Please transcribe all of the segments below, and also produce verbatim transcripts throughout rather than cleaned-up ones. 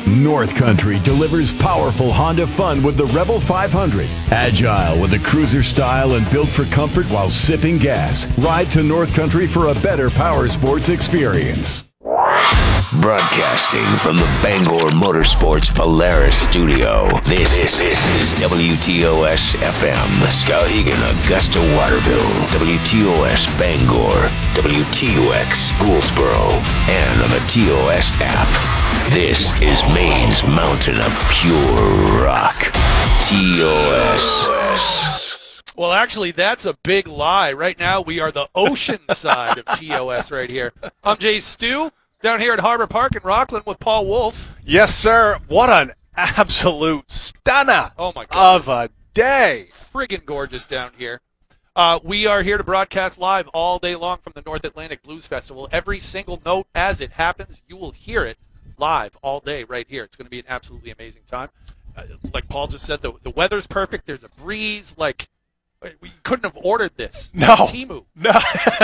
North Country delivers powerful Honda fun with the Rebel five hundred. Agile with a cruiser style and built for comfort while sipping gas. Ride to North Country for a better power sports experience. Broadcasting from the Bangor Motorsports Polaris studio, this, this, this is W T O S F M, Skowhegan, Augusta, Waterville, W T O S Bangor, W T O X Gouldsboro, and on the T O S app. This is Maine's mountain of pure rock, T O S. Well, actually, that's a big lie. Right now, we are the ocean side of T O S right here. I'm Jay Stu. Down here at Harbor Park in Rockland with Paul Wolf. Yes, sir. What an absolute stunner oh my God, of a day. Friggin' gorgeous down here. Uh, we are here to broadcast live all day long from the North Atlantic Blues Festival. Every single note as it happens, you will hear it live all day right here. It's going to be an absolutely amazing time. Uh, like Paul just said, the, the weather's perfect. There's a breeze. Like, we couldn't have ordered this. No. Temu. No.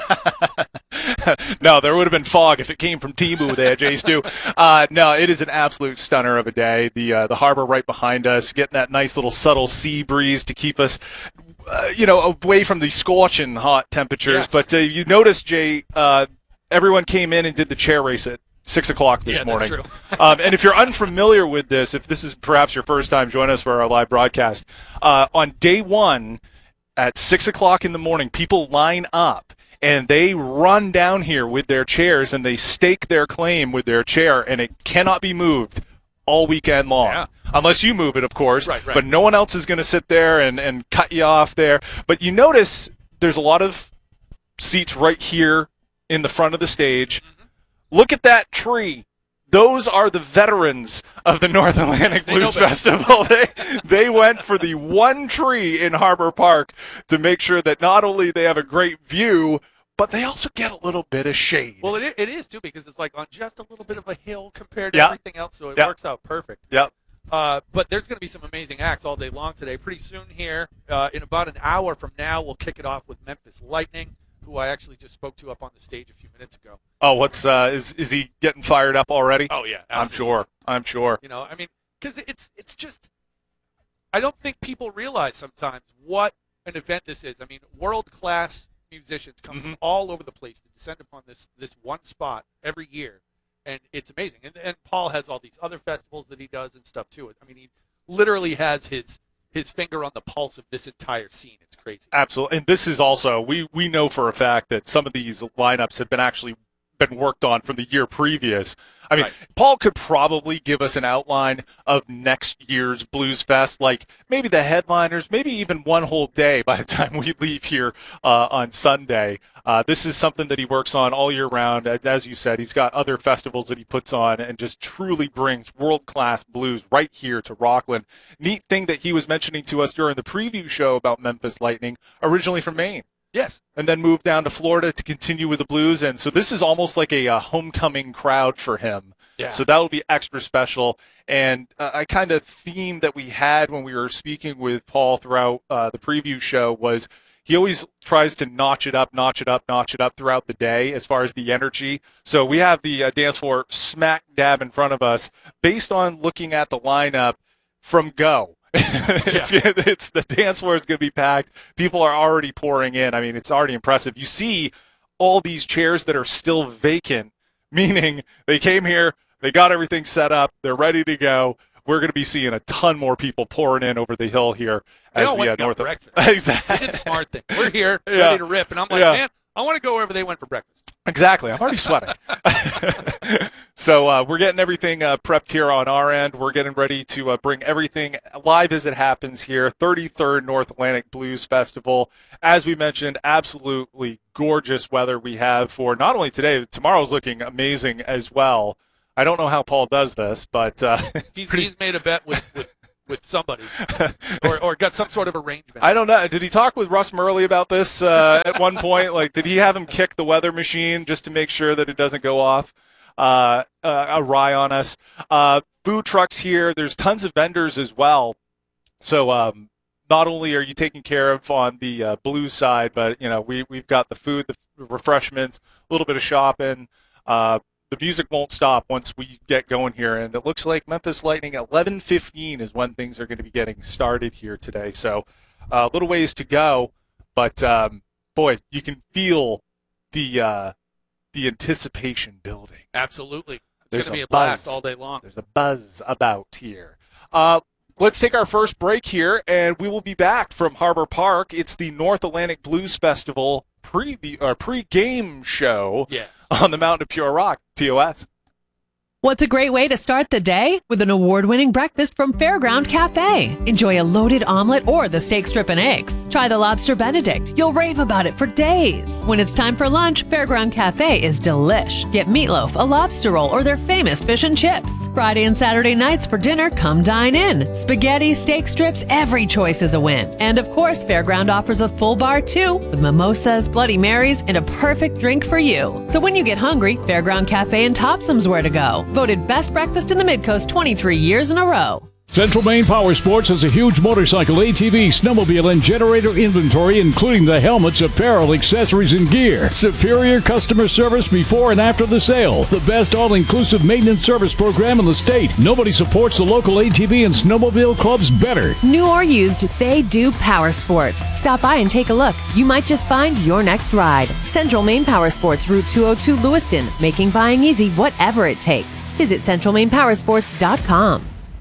No, there would have been fog if it came from Temu there, Jay Stu. Uh, no, it is an absolute stunner of a day. The uh, the harbor right behind us, getting that nice little subtle sea breeze to keep us, uh, you know, away from the scorching hot temperatures. Yes. But uh, you notice, Jay, uh, everyone came in and did the chair race at six o'clock this yeah, morning. That's true. um, and if you're unfamiliar with this, if this is perhaps your first time joining us for our live broadcast, uh, on day one at six o'clock in the morning, people line up. And they run down here with their chairs, and they stake their claim with their chair, and it cannot be moved all weekend long. Yeah. Unless you move it, of course. Right, right. But no one else is going to sit there and, and cut you off there. But you notice there's a lot of seats right here in the front of the stage. Mm-hmm. Look at that tree. Those are the veterans of the North Atlantic They Blues know better. Festival. They they went for the one tree in Harbor Park to make sure that not only they have a great view, but they also get a little bit of shade. Well, it, i- it is, too, because it's like on just a little bit of a hill compared to Yeah. everything else, so it Yeah. works out perfect. Yep. Uh, but there's going to be some amazing acts all day long today. Pretty soon here, uh, in about an hour from now, we'll kick it off with Memphis Lightning, who I actually just spoke to up on the stage a few minutes ago. Oh, what's uh, is is he getting fired up already? Oh, yeah, I'm sure. I'm sure. You know, I mean, because it's it's just, I don't think people realize sometimes what an event this is. I mean, world-class musicians come Mm-hmm. from all over the place to descend upon this this one spot every year, and it's amazing. And and Paul has all these other festivals that he does and stuff too. I mean, he literally has his his finger on the pulse of this entire scene. It's crazy. Absolutely. And this is also, we, we know for a fact that some of these lineups have been actually been worked on from the year previous. I mean, Right. Paul could probably give us an outline of next year's Blues Fest, like maybe the headliners, maybe even one whole day by the time we leave here uh, on Sunday. Uh, this is something that he works on all year round. As you said, he's got other festivals that he puts on and just truly brings world-class blues right here to Rockland. Neat thing that he was mentioning to us during the preview show about Memphis Lightning, originally from Maine. Yes. And then moved down to Florida to continue with the blues. And so this is almost like a, uh homecoming crowd for him. Yeah. So that will be extra special. And uh, I kind of theme that we had when we were speaking with Paul throughout uh, the preview show was he always tries to notch it up, notch it up, notch it up throughout the day as far as the energy. So we have the uh, dance floor smack dab in front of us based on looking at the lineup from go. it's, it's the dance floor is going to be packed. People are already pouring in. I mean, it's already impressive. You see all these chairs that are still vacant, meaning they came here, they got everything set up, they're ready to go. We're going to be seeing a ton more people pouring in over the hill here They as all the went uh, and got North. breakfast. Exactly. We did the smart thing. We're here, Yeah. ready to rip, and I'm like, Yeah. man, I want to go wherever they went for breakfast. Exactly. I'm already sweating. So uh, we're getting everything uh, prepped here on our end. We're getting ready to uh, bring everything live as it happens here. thirty-third North Atlantic Blues Festival. As we mentioned, absolutely gorgeous weather we have for not only today, but tomorrow's looking amazing as well. I don't know how Paul does this, but uh, He's, pretty- he's made a bet with, with, with somebody or, or got some sort of arrangement. I don't know. Did he talk with Russ Murley about this uh, at one point? Like, did he have him kick the weather machine just to make sure that it doesn't go off uh, uh, awry on us? Uh, food trucks here. There's tons of vendors as well. So um, not only are you taken care of on the uh, blues side, but you know we we've got the food, the refreshments, a little bit of shopping. Uh, the music won't stop once we get going here, and it looks like Memphis Lightning eleven fifteen is when things are going to be getting started here today. So a uh, little ways to go, but um, boy, you can feel the uh, the anticipation building. Absolutely. It's There's going to be a a blast buzz. all day long. There's a buzz about here. Uh, let's take our first break here, and we will be back from Harbor Park. It's the North Atlantic Blues Festival pre or pre-game show Yes. on the Mountain of Pure Rock, T O S. What's a great way to start the day? With an award-winning breakfast from Fairground Cafe. Enjoy a loaded omelet or the steak strip and eggs. Try the lobster Benedict. You'll rave about it for days. When it's time for lunch, Fairground Cafe is delish. Get meatloaf, a lobster roll, or their famous fish and chips. Friday and Saturday nights for dinner, come dine in. Spaghetti, steak strips, every choice is a win. And of course, Fairground offers a full bar too, with mimosas, Bloody Marys, and a perfect drink for you. So when you get hungry, Fairground Cafe and Topsum's where to go. Voted best breakfast in the Midcoast twenty-three years in a row. Central Maine Power Sports has a huge motorcycle, A T V, snowmobile, and generator inventory, including the helmets, apparel, accessories, and gear. Superior customer service before and after the sale. The best all-inclusive maintenance service program in the state. Nobody supports the local A T V and snowmobile clubs better. New or used, they do power sports. Stop by and take a look. You might just find your next ride. Central Maine Power Sports, Route two oh two, Lewiston, making buying easy whatever it takes. Visit central maine power sports dot com.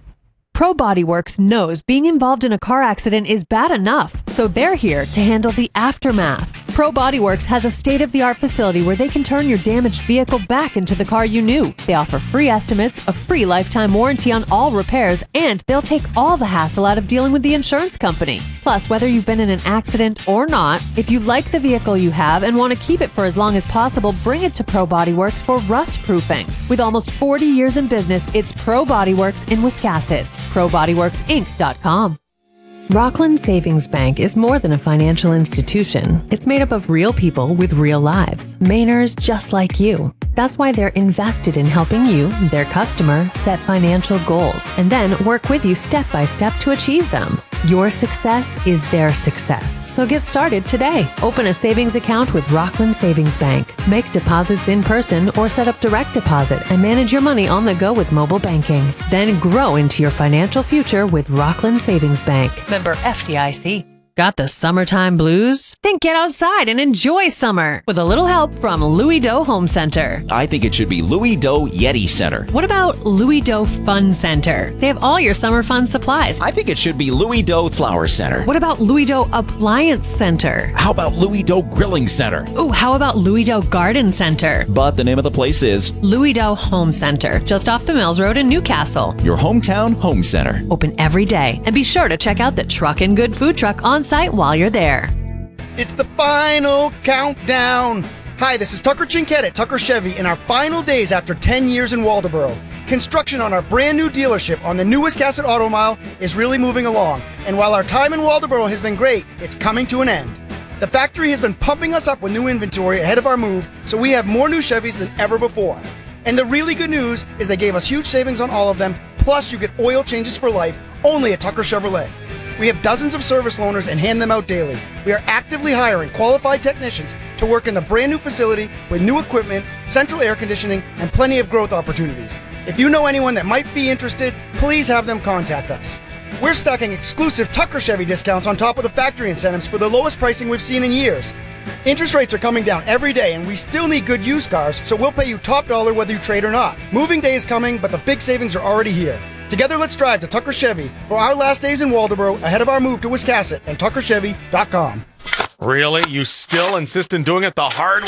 Pro Bodyworks knows being involved in a car accident is bad enough, so they're here to handle the aftermath. Pro Bodyworks has a state-of-the-art facility where they can turn your damaged vehicle back into the car you knew. They offer free estimates, a free lifetime warranty on all repairs, and they'll take all the hassle out of dealing with the insurance company. Plus, whether you've been in an accident or not, if you like the vehicle you have and want to keep it for as long as possible, bring it to Pro Bodyworks for rust proofing. With almost forty years in business, it's Pro Bodyworks in Wiscasset. pro bodyworks inc dot com. Rockland Savings Bank is more than a financial institution. It's made up of real people with real lives, Mainers just like you. That's why they're invested in helping you, their customer, set financial goals and then work with you step by step to achieve them. Your success is their success. So get started today. Open a savings account with Rockland Savings Bank. Make deposits in person or set up direct deposit and manage your money on the go with mobile banking. Then grow into your financial future with Rockland Savings Bank. Member F D I C. Got the summertime blues? Then get outside and enjoy summer with a little help from Louis Doe Home Center. I think it should be Louis Doe Yeti Center. What about Louis Doe Fun Center? They have all your summer fun supplies. I think it should be Louis Doe Flower Center. What about Louis Doe Appliance Center? How about Louis Doe Grilling Center? Ooh, how about Louis Doe Garden Center? But the name of the place is Louis Doe Home Center, just off the Mills Road in Newcastle. your hometown home center. Open every day. And be sure to check out the Truckin' Good food truck on site while you're there. It's the final countdown. Hi, this is Tucker Chinquette at Tucker Chevy in our final days after ten years in Waldoboro. Construction on our brand new dealership on the new Wiscasset Auto Mile is really moving along. And while our time in Waldoboro has been great, it's coming to an end. The factory has been pumping us up with new inventory ahead of our move, so we have more new Chevys than ever before. And the really good news is they gave us huge savings on all of them, plus you get oil changes for life only at Tucker Chevrolet. We have dozens of service loaners and hand them out daily. We are actively hiring qualified technicians to work in the brand new facility with new equipment, central air conditioning, and plenty of growth opportunities. If you know anyone that might be interested, please have them contact us. We're stacking exclusive Tucker Chevy discounts on top of the factory incentives for the lowest pricing we've seen in years. Interest rates are coming down every day, and we still need good used cars, so we'll pay you top dollar whether you trade or not. Moving day is coming, but the big savings are already here. Together, let's drive to Tucker Chevy for our last days in Waldoboro ahead of our move to Wiscasset and tucker chevy dot com. Really? You still insist on doing it the hard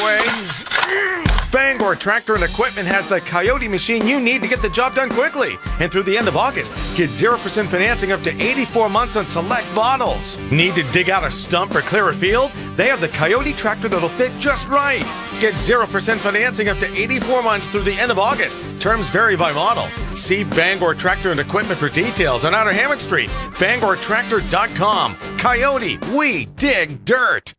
way? Bangor Tractor and Equipment has the Coyote machine you need to get the job done quickly. And through the end of August, get zero percent financing up to eighty-four months on select models. Need to dig out a stump or clear a field? They have the Coyote tractor that'll fit just right. Get zero percent financing up to eighty-four months through the end of August. Terms vary by model. See Bangor Tractor and Equipment for details on Outer Hammond Street. bangor tractor dot com. Coyote, we dig dirt.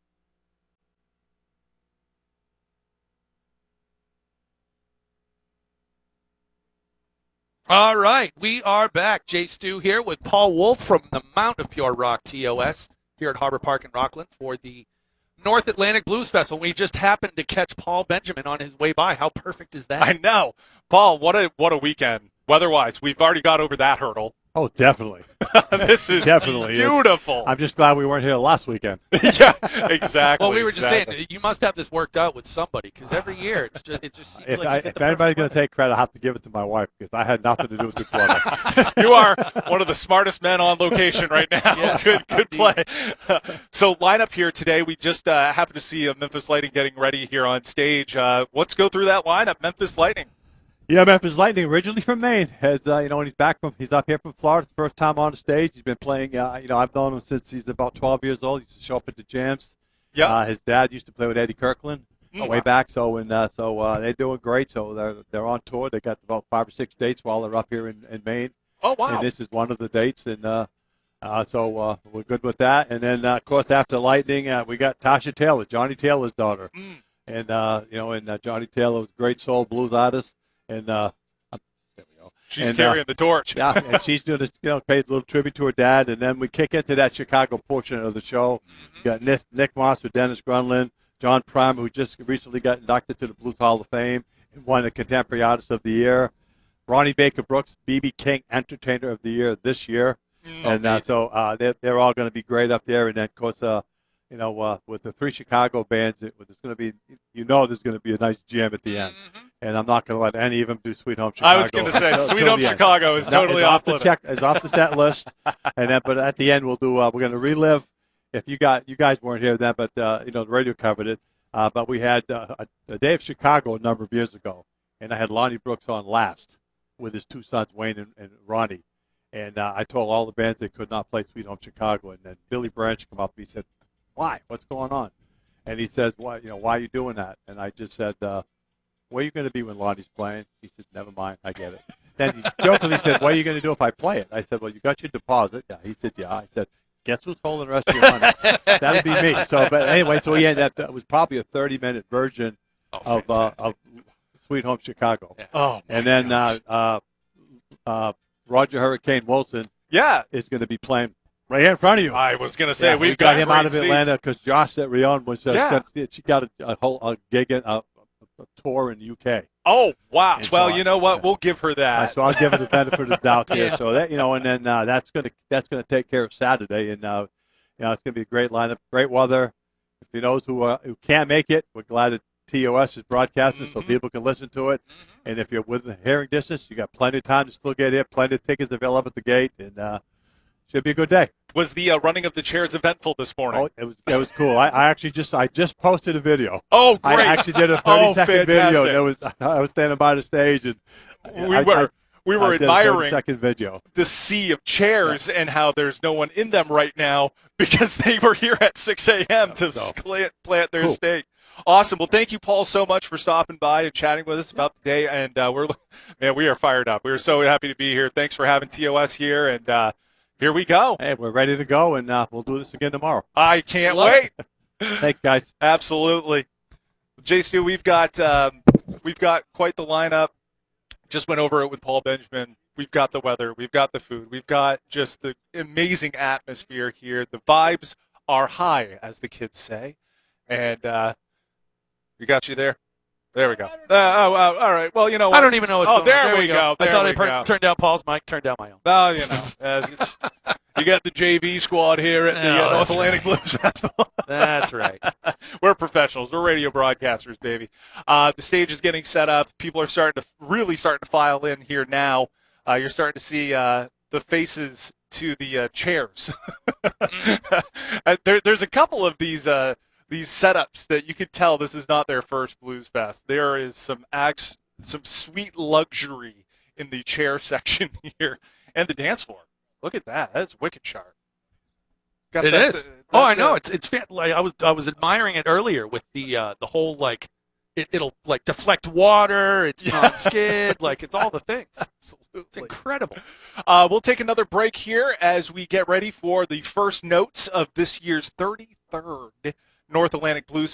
All right, we are back. Jay Stu here with Paul Wolf from the Mount of Pure Rock T O S here at Harbor Park in Rockland for the North Atlantic Blues Festival. We just happened to catch Paul Benjamin on his way by. How perfect is that? I know. Paul, what a what a weekend. Weather-wise, we've already got over that hurdle. Oh, definitely. This is definitely beautiful. I'm just glad we weren't here last weekend. Yeah, exactly. Well, we were just exactly. saying, you must have this worked out with somebody, because every year it's just, it just seems If, like I, you get if the anybody's perfect going to weather. take credit, I have to give it to my wife because I had nothing to do with this weather. You are one of the smartest men on location right now. Yes, good good indeed. play. So lineup here today, we just uh, happened to see uh, Memphis Lightning getting ready here on stage. Uh, let's go through that lineup. Memphis Lightning. Yeah, Memphis Lightning, originally from Maine, has uh, you know when he's back from he's up here from Florida. It's the first time on the stage. He's been playing. Uh, you know, I've known him since he's about twelve years old. He used to show up at the jams. Yeah. Uh, his dad used to play with Eddie Kirkland Mm. way back. So and uh, so uh, they're doing great. So they're they're on tour. They got about five or six dates while they're up here in, in Maine. Oh wow. And this is one of the dates. And uh, uh, so uh, we're good with that. And then uh, of course after Lightning, uh, we got Tasha Taylor, Johnny Taylor's daughter. Mm. And uh, you know, and uh, Johnny Taylor was a great soul blues artist. And uh, She's and, carrying uh, the torch. yeah, and she's doing, a, you know, paid a little tribute to her dad, and then we kick into that Chicago portion of the show. Mm-hmm. We got Nick, Nick Moss with Dennis Grunlin, John Prime, who just recently got inducted to the Blues Hall of Fame and won the Contemporary Artist of the Year. Ronnie Baker Brooks, B B King Entertainer of the Year this year, Mm, and uh, so uh, they're they're all going to be great up there. And then of course, uh, you know, uh, with the three Chicago bands, it, it's going to be, you know, there's going to be a nice jam at the end. Mm-hmm. And I'm not going to let any of them do Sweet Home Chicago. I was going to say, until- Sweet until Home the end. Chicago is No, totally it's off off the limits. check. It's off the set list, and then but at the end we'll do. Uh, we're going to relive. If you got you guys weren't here then, but uh, you know the radio covered it. Uh, but we had uh, a, a day of Chicago a number of years ago, and I had Lonnie Brooks on last with his two sons Wayne and, and Ronnie, and uh, I told all the bands they could not play Sweet Home Chicago, and then Billy Branch come up and he said, "Why? What's going on?" And he says, "Why? You know, why are you doing that?" And I just said, uh, "Where are you going to be when Lonnie's playing?" He said, "Never mind, I get it." Then he jokingly said, "What are you going to do if I play it?" I said, "Well, you got your deposit." Yeah. He said, "Yeah." I said, "Guess who's holding the rest of your money?" That'll be me. So, but anyway, so yeah, that, that was probably a thirty-minute version Oh, of uh, fantastic. of Sweet Home Chicago. Yeah. Oh, And then uh, uh, uh, Roger Hurricane Wilson yeah. is going to be playing right here in front of you. I was going to say, Yeah, we've we got him great out of seats. Atlanta because Josh at Rion was uh, Yeah. got- she got a, a whole a gig in, a, a, a tour in the U K. Oh, wow. And so Well, I- you know what? yeah. We'll give her Uh, that. so I'll give it the benefit of the doubt there. Yeah. So that you know, and then uh, that's gonna that's gonna take care of Saturday, and uh, you know it's gonna be a great lineup, great weather. If you knows who uh, who can't make it, we're glad that T O S is broadcasting so Mhm. people can listen to it. And if you're within hearing distance, you got plenty of time to still get here. Plenty of tickets available at the gate, and uh, should be a good day. Was the uh, running of the chairs eventful this morning? Oh, it was it was cool. I, I actually just I just posted a video. Oh, great. I actually did a Oh, thirty second video. fantastic. There was I was standing by the stage and we I- were I- we I were did a admiring thirty second video. the sea of chairs and how there's no one in them right now because they were here at six a.m. to So. plant, plant their Cool. stake. Awesome. Well, thank you, Paul, so much for stopping by and chatting with us about the day. And uh, we're, man, we are fired up. We are so happy to be here. Thanks for having T O S here. And uh, here we go. Hey, we're ready to go, and uh, we'll do this again tomorrow. I can't Love wait. Thanks, guys. Absolutely. J Stu, we've got um, we've got quite the lineup. Just went over it with Paul Benjamin. We've got the weather. We've got the food. We've got just the amazing atmosphere here. The vibes are high, as the kids say. And uh, we got you there. There we go. Uh, oh, oh, all right. Well, you know what? I don't even know what's Oh, going on. there we go. I There thought we I per- go. turned down Paul's mic, turned down my own. Well, you know, uh, it's, you got the J V squad here at the No, uh, North that's Atlantic Blues Festival. That's right. We're professionals. We're radio broadcasters, baby. Uh, the stage is getting set up. People are starting to really starting to file in here now. Uh, you're starting to see uh, the faces to the uh, chairs. Uh, there, there's a couple of these uh, these setups that you could tell this is not their first Blues Fest. There is some acts, some sweet luxury in the chair section here and the dance floor. Look at that. That's wicked sharp. Got It that- is. that, Oh, I know. uh, It's it's fan- like I was I was admiring it earlier with the uh, the whole like it, it'll like deflect water. It's non-skid. Like it's all the things. It's Absolutely. incredible. Uh, we'll take another break here as we get ready for the first notes of this year's thirty-third North Atlantic Blues